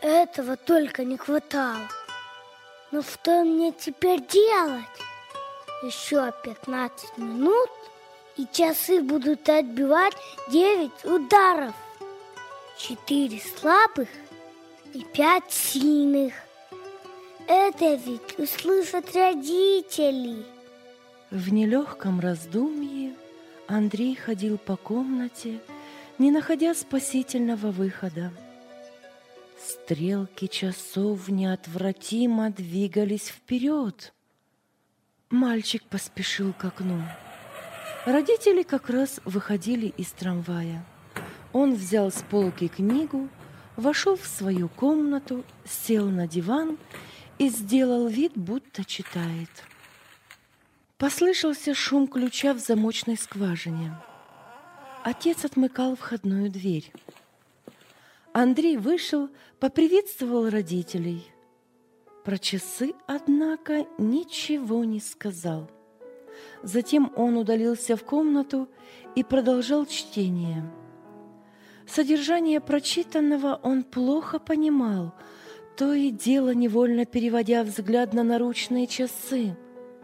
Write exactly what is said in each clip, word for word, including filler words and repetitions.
Этого только не хватало. Но что мне теперь делать? Еще пятнадцать минут, и часы будут отбивать девять ударов. Четыре слабых и пять сильных. Это ведь услышат родители. В нелегком раздумье Андрей ходил по комнате, не находя спасительного выхода. Стрелки часов неотвратимо двигались вперед. Мальчик поспешил к окну. Родители как раз выходили из трамвая. Он взял с полки книгу, вошел в свою комнату, сел на диван и сделал вид, будто читает. Послышался шум ключа в замочной скважине. Отец отмыкал входную дверь. Андрей вышел, поприветствовал родителей. Про часы, однако, ничего не сказал. Затем он удалился в комнату и продолжал чтение. Содержание прочитанного он плохо понимал, то и дело невольно переводя взгляд на наручные часы.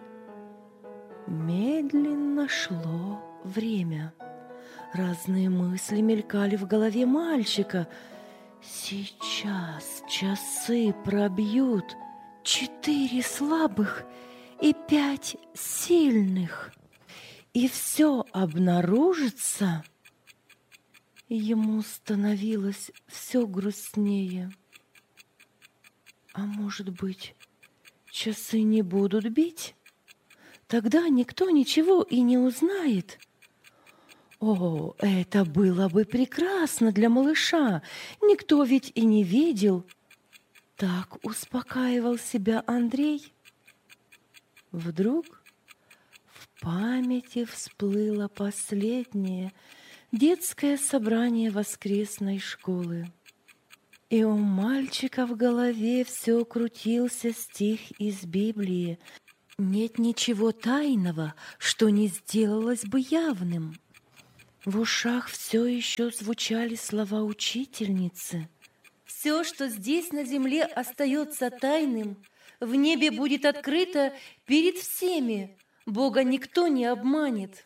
Медленно шло время. Разные мысли мелькали в голове мальчика. Сейчас часы пробьют четыре слабых и пять сильных, и все обнаружится. Ему становилось все грустнее. А может быть, часы не будут бить? Тогда никто ничего и не узнает. О, это было бы прекрасно для малыша. Никто ведь и не видел. Так успокаивал себя Андрей. Вдруг в памяти всплыло последнее детское собрание воскресной школы. И у мальчика в голове все крутился стих из Библии. Нет ничего тайного, что не сделалось бы явным. В ушах все еще звучали слова учительницы. Все, что здесь на земле остается тайным, в небе будет открыто перед всеми. Бога никто не обманет.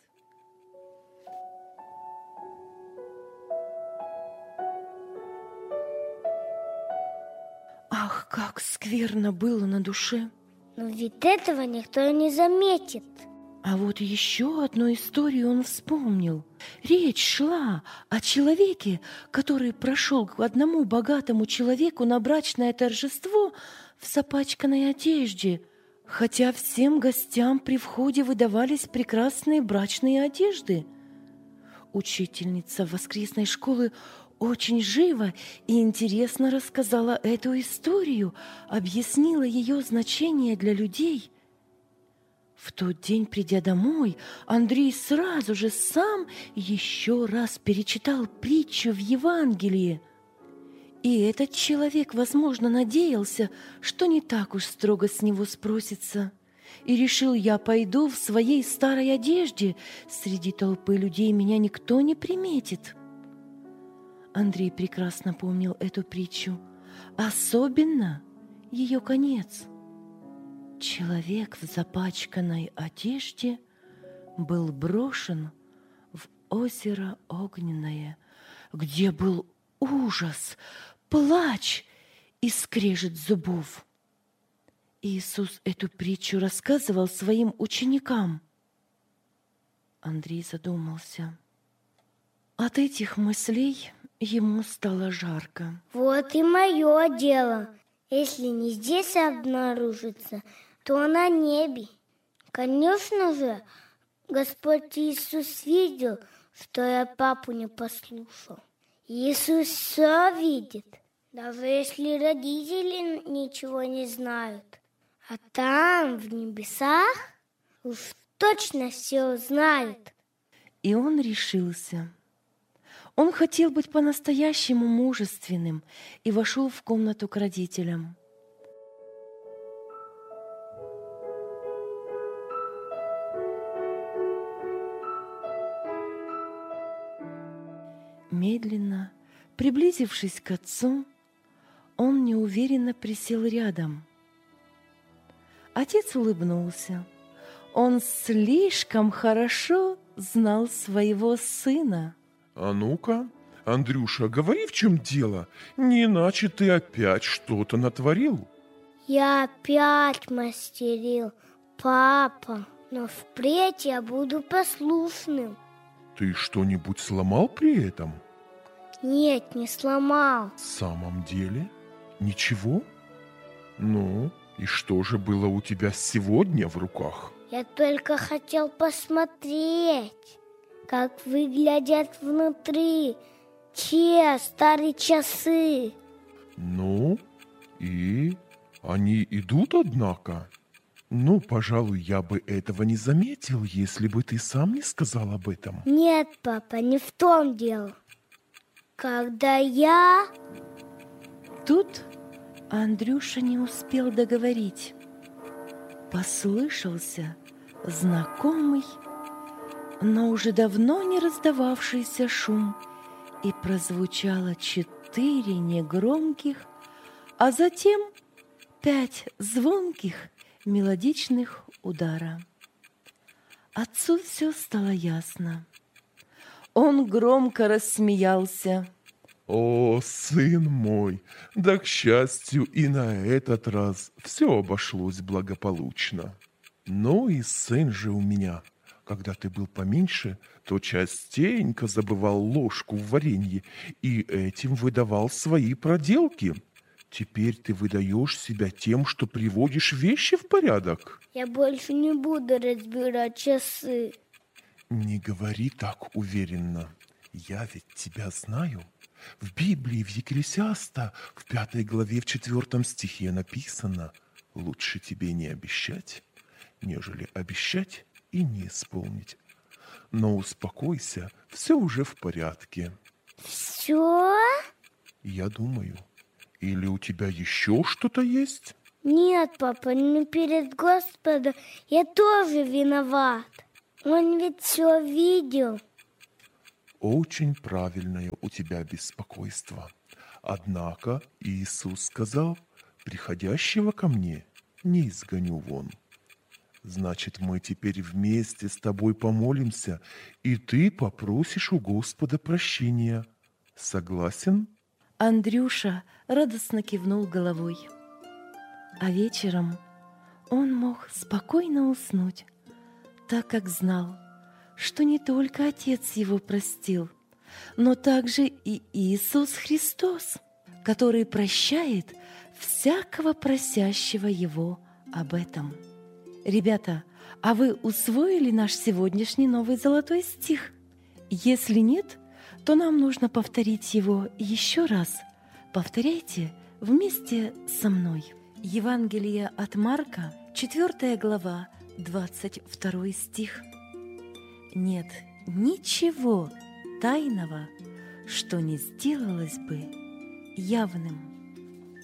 Ах, как скверно было на душе! Но ведь этого никто не заметит. А вот еще одну историю он вспомнил. Речь шла о человеке, который прошел к одному богатому человеку на брачное торжество в запачканной одежде, хотя всем гостям при входе выдавались прекрасные брачные одежды. Учительница воскресной школы очень живо и интересно рассказала эту историю, объяснила ее значение для людей. В тот день, придя домой, Андрей сразу же сам еще раз перечитал притчу в Евангелии. И этот человек, возможно, надеялся, что не так уж строго с него спросится. И решил: я пойду в своей старой одежде, среди толпы людей меня никто не приметит. Андрей прекрасно помнил эту притчу, особенно ее конец. Человек в запачканной одежде был брошен в озеро огненное, где был ужас, плач и скрежет зубов. Иисус эту притчу рассказывал своим ученикам. Андрей задумался. От этих мыслей ему стало жарко. Вот и мое дело. Если не здесь обнаружится, то на небе. Конечно же, Господь Иисус видел, что я папу не послушал. Иисус все видит, даже если родители ничего не знают. А там, в небесах, уж точно все знают. И он решился. Он хотел быть по-настоящему мужественным и вошел в комнату к родителям. Медленно, приблизившись к отцу, Он неуверенно присел рядом. Отец улыбнулся. Он слишком хорошо знал своего сына. А ну-ка, Андрюша, говори, в чем дело, не иначе ты опять что-то натворил. Я опять мастерил, папа, но впредь я буду послушным. Ты что-нибудь сломал при этом? Нет, не сломал. В самом деле? Ничего? Ну, и что же было у тебя сегодня в руках? Я только хотел посмотреть, как выглядят внутри те старые часы. Ну, и они идут, однако? Ну, пожалуй, я бы этого не заметил, если бы ты сам не сказал об этом. Нет, папа, не в том дело. Когда я... Тут Андрюша не успел договорить. Послышался знакомый, но уже давно не раздававшийся шум, и прозвучало четыре негромких, а затем пять звонких мелодичных удара. Отцу все стало ясно. Он громко рассмеялся. О, сын мой, да, к счастью, и на этот раз все обошлось благополучно. Ну и сын же у меня, когда ты был поменьше, то частенько забывал ложку в варенье и этим выдавал свои проделки. Теперь ты выдаешь себя тем, что приводишь вещи в порядок. Я больше не буду разбирать часы. Не говори так уверенно. Я ведь тебя знаю. В Библии, в Екклесиаста, в пятой главе, в четвертом стихе написано: «Лучше тебе не обещать, нежели обещать и не исполнить. Но успокойся, все уже в порядке». Все? Я думаю. Или у тебя еще что-то есть? Нет, папа, не перед Господом. Я тоже виноват. Он ведь все видел. Очень правильное у тебя беспокойство. Однако Иисус сказал: «Приходящего ко мне не изгоню вон». Значит, мы теперь вместе с тобой помолимся, и ты попросишь у Господа прощения. Согласен? Андрюша радостно кивнул головой. А вечером он мог спокойно уснуть, так как знал, что не только Отец его простил, но также и Иисус Христос, который прощает всякого просящего его об этом. Ребята, а вы усвоили наш сегодняшний новый золотой стих? Если нет, то нам нужно повторить его еще раз. Повторяйте вместе со мной. Евангелие от Марка, четвёртая глава, двадцать второй стих. Нет ничего тайного, что не сделалось бы явным.